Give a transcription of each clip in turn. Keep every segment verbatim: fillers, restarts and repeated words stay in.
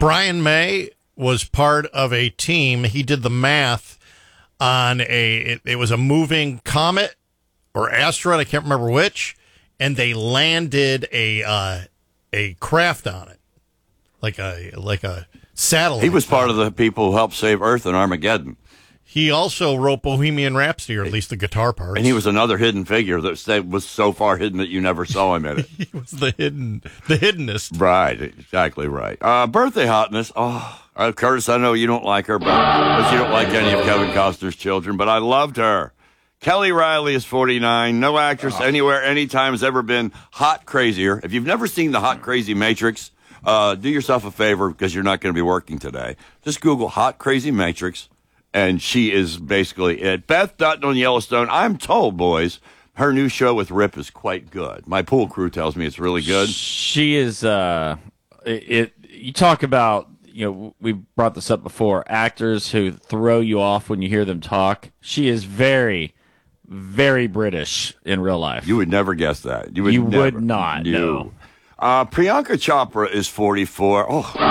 Brian May was part of a team. He did the math on a, it, it was a moving comet or asteroid, I can't remember which, and they landed a uh, a craft on it, like a like a satellite. He was part of the people who helped save Earth in Armageddon. He also wrote Bohemian Rhapsody, or at least the guitar parts. And he was another hidden figure that was so far hidden that you never saw him in it. He was the hidden, the hiddenest. Right, exactly right. Uh, birthday hotness. Oh, uh, Curtis, I know you don't like her, but because you don't like any of Kevin Costner's children, but I loved her. Kelly Riley is forty-nine. No actress oh. anywhere, anytime has ever been hot crazier. If you've never seen the Hot Crazy Matrix, uh, do yourself a favor because you're not going to be working today. Just Google Hot Crazy Matrix. And she is basically it. Beth Dutton on Yellowstone. I'm told, boys, her new show with Rip is quite good. My pool crew tells me it's really good. She is, uh, it, it you talk about, you know, we brought this up before, actors who throw you off when you hear them talk. She is very, very British in real life. You would never guess that. You would, you never. would not, you. no. Uh, Priyanka Chopra is forty-four.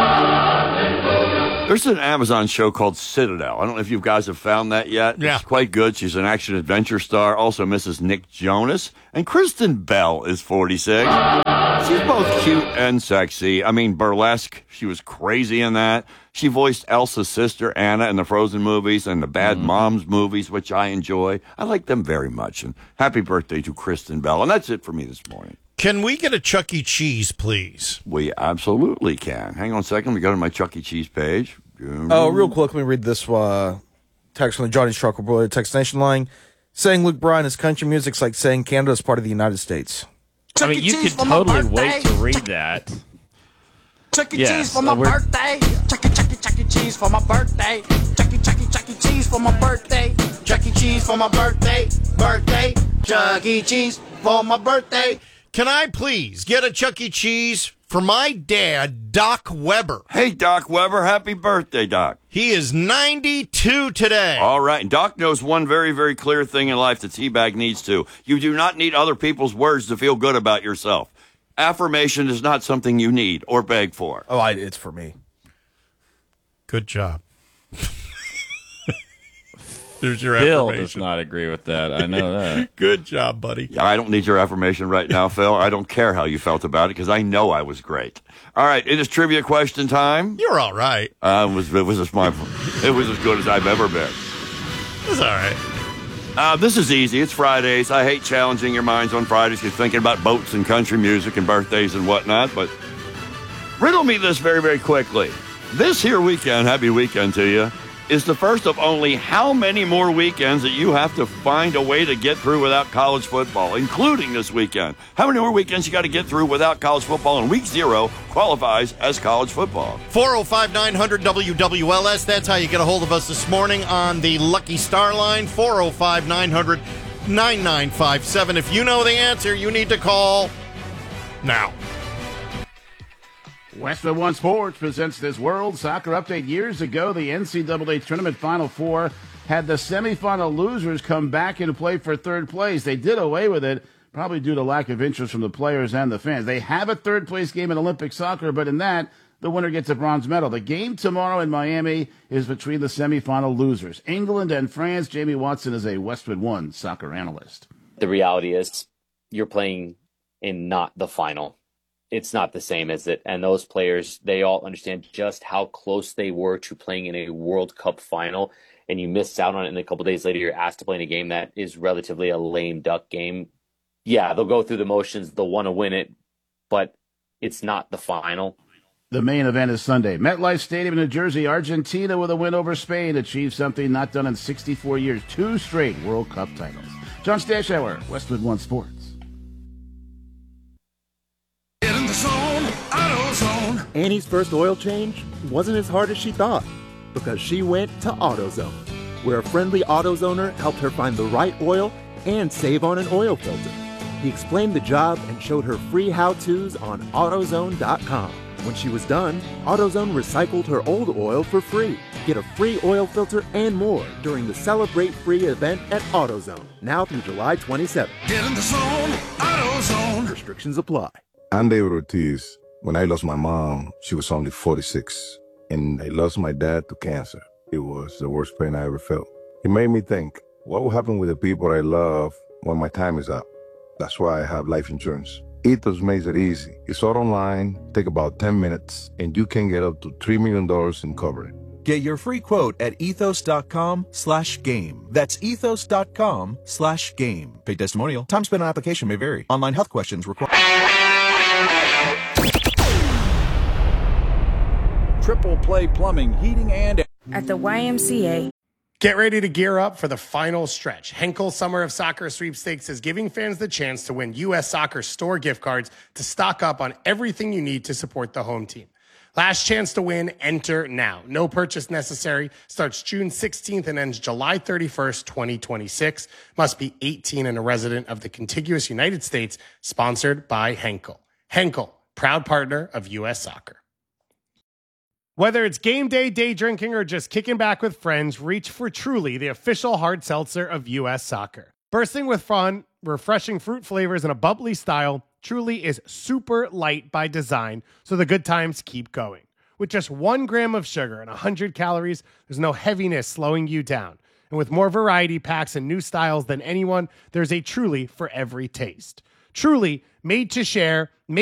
Oh. There's an Amazon show called Citadel. I don't know if you guys have found that yet. Yeah. It's quite good. She's an action-adventure star. Also Missus Nick Jonas. And Kristen Bell is forty-six. She's both cute and sexy. I mean, burlesque. She was crazy in that. She voiced Elsa's sister, Anna, in the Frozen movies and the Bad mm. Moms movies, which I enjoy. I like them very much. And happy birthday to Kristen Bell. And that's it for me this morning. Can we get a Chuck E. Cheese, please? We absolutely can. Hang on a second. We go to my Chuck E. Cheese page. Oh, real quick, let me read this uh, text from the Johnny's Truck Report Text Nation line. Saying Luke Bryan is country music's like saying Canada is part of the United States. I mean, you could totally wait to read that. Chuck E. Yes, Cheese for my uh, we're- birthday. Chuck E. Chuck E. Chuck E. Cheese for my birthday. Chuck E. Chuck E. Chuck E. Cheese for my birthday. Chuck E. Cheese for my birthday. Birthday. Chuck E. Cheese for my birthday. Can I please get a Chuck E. Cheese for my dad, Doc Weber? Hey, Doc Weber. Happy birthday, Doc. He is ninety-two today. All right. And Doc knows one very, very clear thing in life that Teabag needs to. You do not need other people's words to feel good about yourself. Affirmation is not something you need or beg for. Oh, I, it's for me. Good job. There's your Bill affirmation. does not agree with that. I know that. Good job, buddy. Yeah, I don't need your affirmation right now, Phil. I don't care how you felt about it because I know I was great. All right, it is trivia question time. You're all right. Uh, it was it was just my, it was as good as I've ever been. It's all right. Uh, this is easy. It's Fridays. I hate challenging your minds on Fridays. You're thinking about boats and country music and birthdays and whatnot. But riddle me this very, very quickly. This here weekend, happy weekend to you, is the first of only how many more weekends that you have to find a way to get through without college football, including this weekend. How many more weekends you got to get through without college football, and week zero qualifies as college football? four oh five, nine hundred W W L S. That's how you get a hold of us this morning on the Lucky Star line, four oh five, nine hundred, nine nine five seven. If you know the answer, you need to call now. Westwood One Sports presents this World Soccer Update. Years ago, the N C double A Tournament Final Four had the semifinal losers come back and play for third place. They did away with it, probably due to lack of interest from the players and the fans. They have a third-place game in Olympic soccer, but in that, the winner gets a bronze medal. The game tomorrow in Miami is between the semifinal losers, England and France. Jamie Watson is a Westwood One soccer analyst. The reality is you're playing in not the final. It's not the same as it. And those players, they all understand just how close they were to playing in a World Cup final. And you miss out on it, and a couple days later, you're asked to play in a game that is relatively a lame duck game. Yeah, they'll go through the motions. They'll want to win it, but it's not the final. The main event is Sunday. MetLife Stadium in New Jersey. Argentina with a win over Spain achieved something not done in sixty-four years. Two straight World Cup titles. John Stashower, Westwood One Sports. Annie's first oil change wasn't as hard as she thought because she went to AutoZone, where a friendly AutoZoner helped her find the right oil and save on an oil filter. He explained the job and showed her free how-tos on AutoZone dot com. When she was done, AutoZone recycled her old oil for free. Get a free oil filter and more during the Celebrate Free event at AutoZone, now through July twenty-seventh. Get in the zone, AutoZone. Restrictions apply. I'm David Ortiz. When I lost my mom, she was only forty-six. and I lost my dad to cancer. It was the worst pain I ever felt. It made me think, what will happen with the people I love when my time is up? That's why I have life insurance. Ethos makes it easy. It's all online, take about ten minutes, and you can get up to three million dollars in coverage. Get your free quote at ethos.com slash game. That's ethos.com slash game. Paid testimonial. Time spent on application may vary. Online health questions require. Triple Play Plumbing, Heating, and... At the Y M C A. Get ready to gear up for the final stretch. Henkel Summer of Soccer Sweepstakes is giving fans the chance to win U S Soccer store gift cards to stock up on everything you need to support the home team. Last chance to win, enter now. No purchase necessary. Starts June sixteenth and ends July thirty-first, twenty twenty-six. Must be eighteen and a resident of the contiguous United States. Sponsored by Henkel. Henkel, proud partner of U S Soccer. Whether it's game day, day drinking, or just kicking back with friends, reach for Truly, the official hard seltzer of U S Soccer. Bursting with fun, refreshing fruit flavors, and a bubbly style, Truly is super light by design, so the good times keep going. With just one gram of sugar and one hundred calories, there's no heaviness slowing you down. And with more variety packs and new styles than anyone, there's a Truly for every taste. Truly, made to share, made